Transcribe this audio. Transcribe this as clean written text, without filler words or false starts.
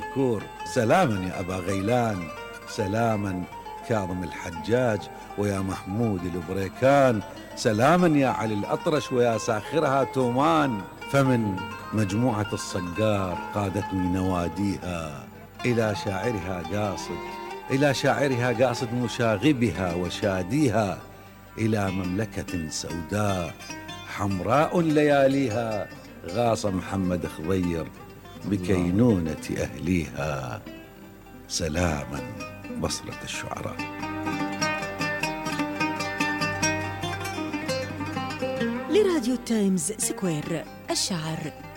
مشكور. سلاما يا أبا غيلان، سلاما كاظم الحجاج ويا محمود البريكان، سلاما يا علي الأطرش ويا ساخرها تومان. فمن مجموعة الصقار قادتني نواديها إلى شاعرها قاصد، إلى شاعرها قاصد مشاغبها وشاديها، إلى مملكة سوداء حمراء لياليها، غاص محمد خضير بكينونة أهليها. سلاما بصرة الشعراء. لراديو تايمز سكوير، الشعر